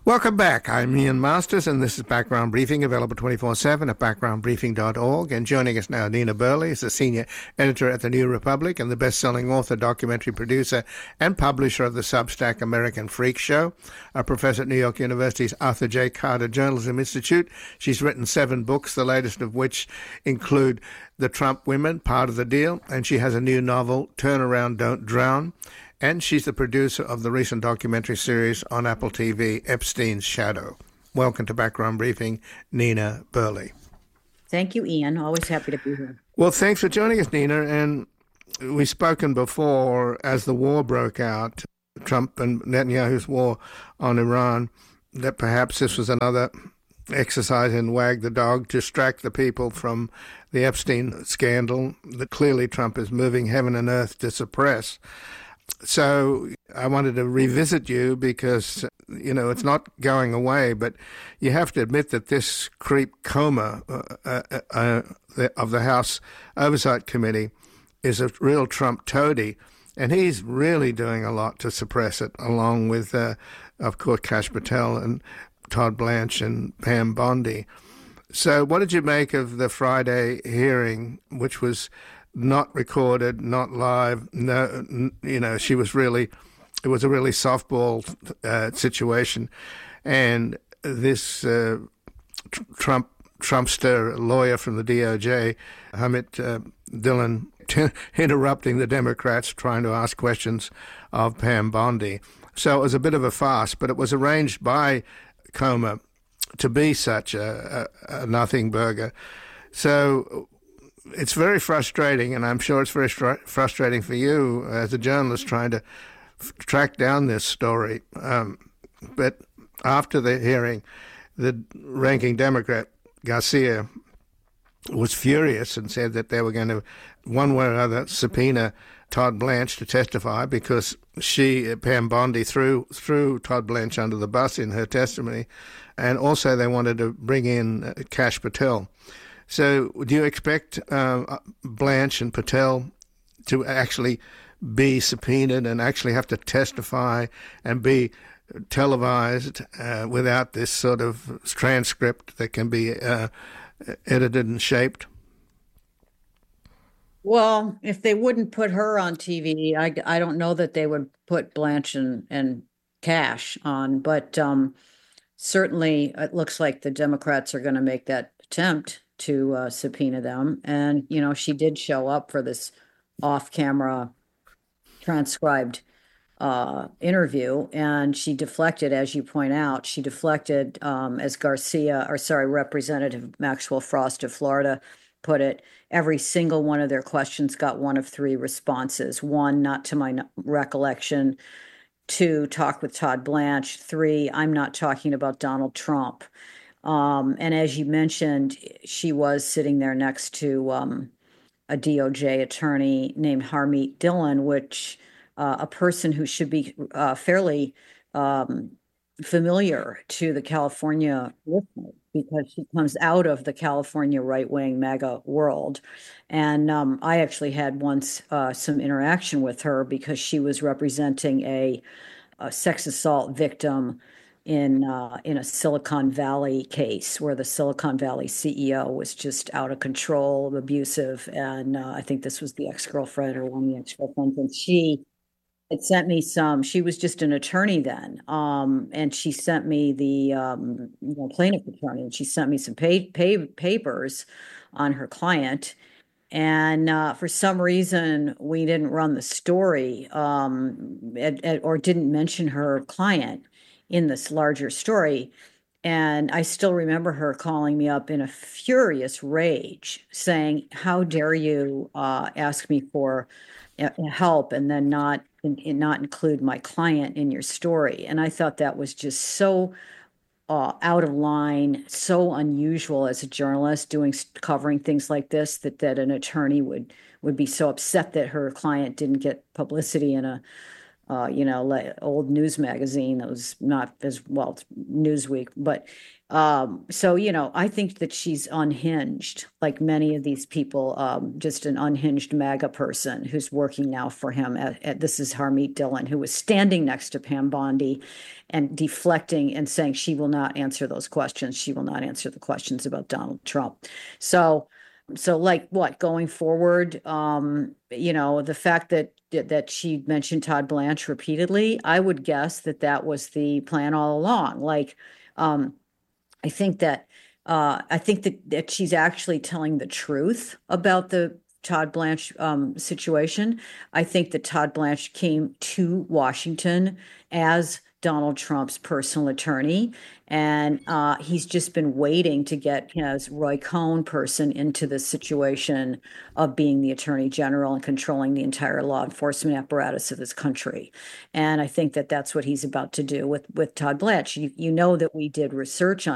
Welcome back. I'm Ian Masters, and this is Background Briefing, available 24/7 at backgroundbriefing.org. And joining us now, Nina Burleigh is the senior editor at The New Republic and the best-selling author, documentary producer, and publisher of the Substack American Freak Show. A professor at New York University's Arthur J. Carter Journalism Institute. She's written 7 books, the latest of which include The Trump Women, Part of the Deal, and she has a new novel, Turn Around, Don't Drown. And she's the producer of the recent documentary series on Apple TV, Epstein's Shadow. Welcome to Background Briefing, Nina Burleigh. Thank you, Ian. Always happy to be here. Well, thanks for joining us, Nina. And we've spoken before as the war broke out, Trump and Netanyahu's war on Iran, that perhaps this was another exercise in wag the dog to distract the people from the Epstein scandal that clearly Trump is moving heaven and earth to suppress. So I wanted to revisit you because, it's not going away, but you have to admit that this creep Comer of the House Oversight Committee is a real Trump toady, and he's really doing a lot to suppress it, along with, of course, Kash Patel and Todd Blanche and Pam Bondi. So what did you make of the Friday hearing, which was not recorded, not live? No, it was a really softball situation. And this Trumpster lawyer from the DOJ, Hamid Dillon, interrupting the Democrats trying to ask questions of Pam Bondi. So it was a bit of a farce, but it was arranged by Comer to be such a nothing burger. So it's very frustrating, and I'm sure it's very frustrating for you as a journalist trying to track down this story. But after the hearing, the ranking Democrat, Garcia, was furious and said that they were going to, one way or another, subpoena Todd Blanche to testify because Pam Bondi, threw Todd Blanche under the bus in her testimony. And also they wanted to bring in Kash Patel. So do you expect Blanche and Patel to actually be subpoenaed and actually have to testify and be televised without this sort of transcript that can be edited and shaped? Well, if they wouldn't put her on TV, I don't know that they would put Blanche and Kash on. But certainly it looks like the Democrats are going to make that attempt to subpoena them. And, she did show up for this off-camera transcribed interview, and she deflected, as you point out, as Representative Maxwell Frost of Florida put it, every single one of their questions got one of 3 responses. 1, not to my recollection. 2, talk with Todd Blanche. 3, I'm not talking about Donald Trump. And as you mentioned, she was sitting there next to a DOJ attorney named Harmeet Dillon, which a person who should be fairly familiar to the California listeners because she comes out of the California right-wing MAGA world. And I actually had once some interaction with her because she was representing a sex assault victim in a Silicon Valley case where the Silicon Valley CEO was just out of control, abusive, and I think this was the ex-girlfriend or one of the ex-girlfriends, and she had sent me she was just an attorney then, and she sent me the plaintiff attorney, and she sent me some papers on her client, and for some reason we didn't run the story or didn't mention her client in this larger story. And I still remember her calling me up in a furious rage saying, how dare you ask me for help and then not include my client in your story. And I thought that was just so out of line, so unusual as a journalist covering things like this, that an attorney would be so upset that her client didn't get publicity in like old news magazine that was not as well, Newsweek. But so, I think that she's unhinged, like many of these people, just an unhinged MAGA person who's working now for him. This is Harmeet Dillon, who was standing next to Pam Bondi and deflecting and saying she will not answer those questions. She will not answer the questions about Donald Trump. So like what going forward, the fact that she mentioned Todd Blanche repeatedly, I would guess that was the plan all along. Like, I think that she's actually telling the truth about the Todd Blanche situation. I think that Todd Blanche came to Washington as Donald Trump's personal attorney, and he's just been waiting to get his Roy Cohn person into the situation of being the attorney general and controlling the entire law enforcement apparatus of this country. And I think that that's what he's about to do with Todd Blanche. You know that we did research on